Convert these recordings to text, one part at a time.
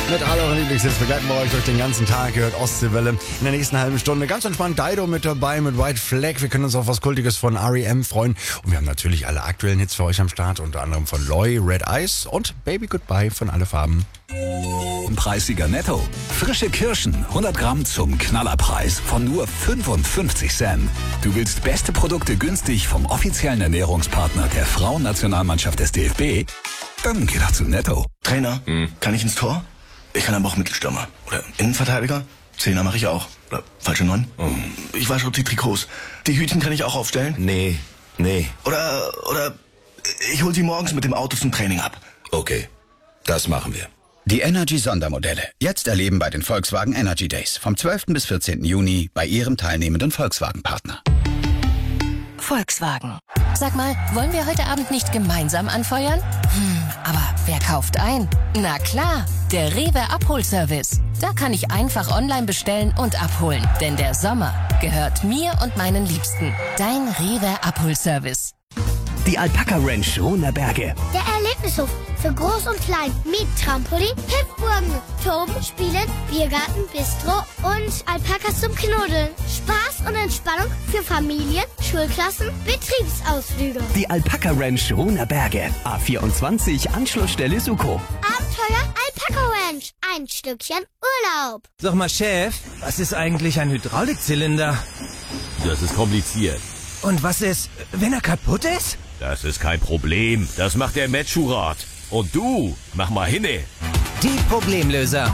Mit all euren Lieblingshits begleiten wir euch durch den ganzen Tag. Ihr hört Ostseewelle. In der nächsten halben Stunde ganz entspannt Dido mit dabei mit White Flag. Wir können uns auf was Kultiges von R.E.M. freuen. Und wir haben natürlich alle aktuellen Hits für euch am Start. Unter anderem von Loy, Red Eyes und Baby Goodbye von Alle Farben. Preisiger netto. Frische Kirschen, 100 Gramm zum Knallerpreis von nur 55 Cent. Du willst beste Produkte günstig vom offiziellen Ernährungspartner der Frauennationalmannschaft des DFB? Dann geh doch zu Netto. Trainer, kann ich ins Tor? Ich kann aber auch Mittelstürmer. Oder Innenverteidiger. Zehner mache ich auch. Oder falsche 9. Ich wasche auch die Trikots. Die Hütchen kann ich auch aufstellen? Nee. Oder ich hol sie morgens mit dem Auto zum Training ab. Okay, das machen wir. Die Energy-Sondermodelle. Jetzt erleben bei den Volkswagen Energy Days. Vom 12. bis 14. Juni bei Ihrem teilnehmenden Volkswagen-Partner. Volkswagen. Sag mal, wollen wir heute Abend nicht gemeinsam anfeuern? Aber wer kauft ein? Na klar, der Rewe Abholservice. Da kann ich einfach online bestellen und abholen. Denn der Sommer gehört mir und meinen Liebsten. Dein Rewe Abholservice. Die Alpaka Ranch Runerberge. Der Erlebnishof für Groß und Klein mit Trampolin, Hüpfburgen, Toben, Spielen, Biergarten, Bistro und Alpakas zum Knuddeln. Spaß und Entspannung für Familien, Schulklassen, Betriebsausflüge. Die Alpaka Ranch Runerberge. A24 Anschlussstelle Suko. Abenteuer Alpaka Ranch. Ein Stückchen Urlaub. Sag mal, Chef, was ist eigentlich ein Hydraulikzylinder? Das ist kompliziert. Und was ist, wenn er kaputt ist? Das ist kein Problem. Das macht der Metschurat. Und du, mach mal hinne. Die Problemlöser.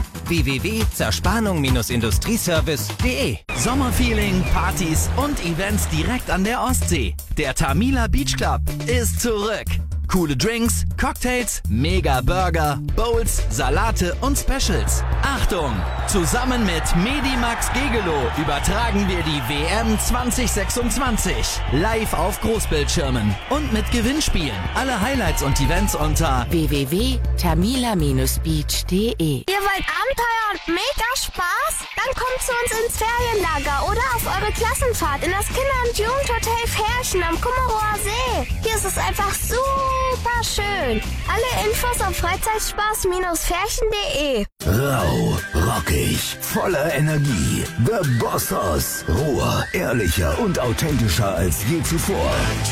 www.zerspannung-industrieservice.de. Sommerfeeling, Partys und Events direkt an der Ostsee. Der Tamila Beach Club ist zurück. Coole Drinks, Cocktails, Mega Burger, Bowls, Salate und Specials. Achtung! Zusammen mit Medimax Gegelo übertragen wir die WM 2026. Live auf Großbildschirmen und mit Gewinnspielen. Alle Highlights und Events unter www.tamila-beach.de. Ihr wollt Abenteuer und mega Spaß? Dann kommt zu uns ins Ferienlager oder auf eure Klassenfahrt in das Kinder- und Jugendhotel Ferchen am Kummerower See. Hier ist es einfach super schön. Alle Infos auf Freizeitspaß-ferchen.de. Rau, rockig, voller Energie. The Bossos. Roher, ehrlicher und authentischer als je zuvor.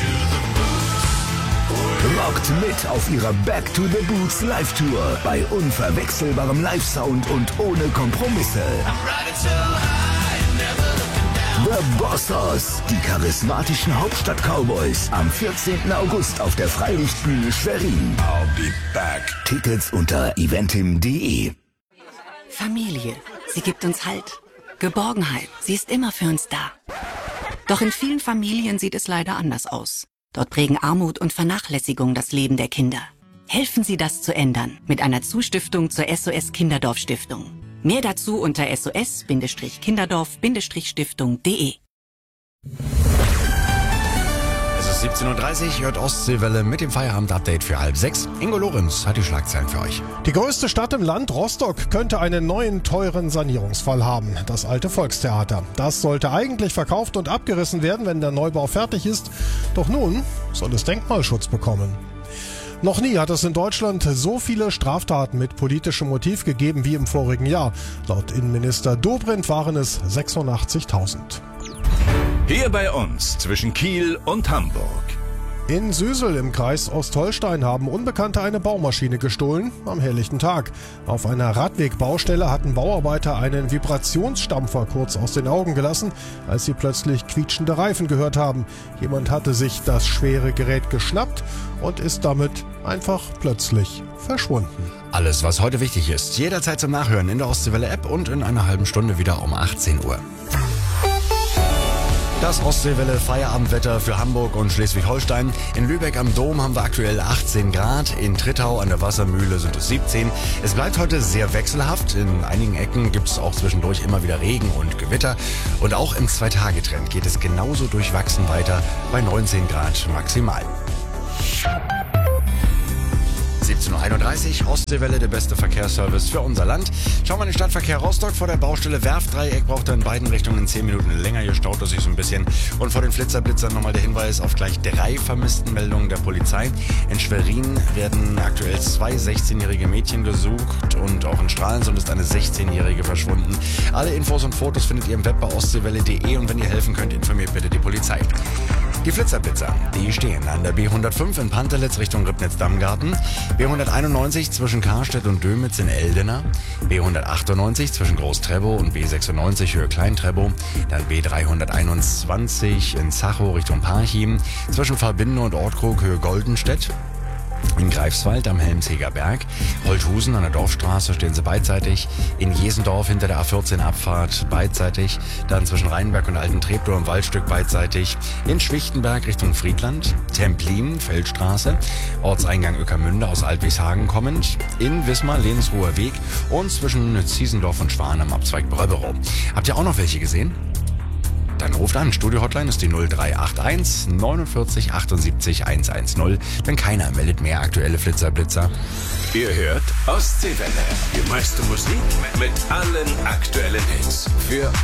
Rockt mit auf ihrer Back to the Boots Live-Tour bei unverwechselbarem Live-Sound und ohne Kompromisse. The Bossos, die charismatischen Hauptstadt-Cowboys, am 14. August auf der Freilichtbühne Schwerin. I'll be back. Tickets unter eventim.de. Familie, sie gibt uns Halt. Geborgenheit, sie ist immer für uns da. Doch in vielen Familien sieht es leider anders aus. Dort prägen Armut und Vernachlässigung das Leben der Kinder. Helfen Sie, das zu ändern mit einer Zustiftung zur SOS Kinderdorf Stiftung. Mehr dazu unter sos-kinderdorf-stiftung.de. Es ist 17:30 Uhr, hört Ostseewelle mit dem Feierabend-Update für 5:30. Ingo Lorenz hat die Schlagzeilen für euch. Die größte Stadt im Land, Rostock, könnte einen neuen, teuren Sanierungsfall haben. Das alte Volkstheater. Das sollte eigentlich verkauft und abgerissen werden, wenn der Neubau fertig ist. Doch nun soll es Denkmalschutz bekommen. Noch nie hat es in Deutschland so viele Straftaten mit politischem Motiv gegeben wie im vorigen Jahr. Laut Innenminister Dobrindt waren es 86.000. Hier bei uns zwischen Kiel und Hamburg. In Süsel im Kreis Ostholstein haben Unbekannte eine Baumaschine gestohlen am helllichten Tag. Auf einer Radwegbaustelle hatten Bauarbeiter einen Vibrationsstampfer kurz aus den Augen gelassen, als sie plötzlich quietschende Reifen gehört haben. Jemand hatte sich das schwere Gerät geschnappt und ist damit einfach plötzlich verschwunden. Alles, was heute wichtig ist, jederzeit zum Nachhören in der Ostseewelle-App und in einer halben Stunde wieder um 18 Uhr. Das Ostseewelle Feierabendwetter für Hamburg und Schleswig-Holstein. In Lübeck am Dom haben wir aktuell 18 Grad. In Trittau an der Wassermühle sind es 17. Es bleibt heute sehr wechselhaft. In einigen Ecken gibt es auch zwischendurch immer wieder Regen und Gewitter. Und auch im 2-Tage-Trend geht es genauso durchwachsen weiter bei 19 Grad maximal. 17:31 Uhr, Ostseewelle, der beste Verkehrsservice für unser Land. Schauen wir in den Stadtverkehr Rostock. Vor der Baustelle Werftdreieck braucht er in beiden Richtungen 10 Minuten länger. Hier staut es sich so ein bisschen. Und vor den Blitzern nochmal der Hinweis auf gleich 3 Vermisstenmeldungen der Polizei. In Schwerin werden aktuell 2 16-jährige Mädchen gesucht und auch in Stralsund ist eine 16-jährige verschwunden. Alle Infos und Fotos findet ihr im Web bei ostseewelle.de und wenn ihr helfen könnt, informiert bitte die Polizei. Die Blitzer, die stehen an der B105 in Pantelitz Richtung Ribnitz-Dammgarten, B191 zwischen Karstedt und Dömitz in Eldena, B198 zwischen Groß-Trebow und B96 Höhe Klein-Trebow, dann B321 in Zachow Richtung Parchim, zwischen Verbinde und Ortkrug Höhe Goldenstedt. In Greifswald am Helmsheger Berg, Holthusen an der Dorfstraße stehen sie beidseitig, in Jesendorf hinter der A14 Abfahrt beidseitig, dann zwischen Rheinberg und Alten Treptow im Waldstück beidseitig, in Schwichtenberg Richtung Friedland, Templin, Feldstraße, Ortseingang Ueckermünde aus Altwieshagen kommend, in Wismar, Lehnsruher Weg und zwischen Ziesendorf und Schwan am Abzweig Bröberow. Habt ihr auch noch welche gesehen? Dann ruft an. Studio-Hotline ist die 0381 49 78 110. Wenn keiner meldet mehr aktuelle Blitzer. Ihr hört Ostseewelle. Die meiste Musik mit allen aktuellen Hits. Für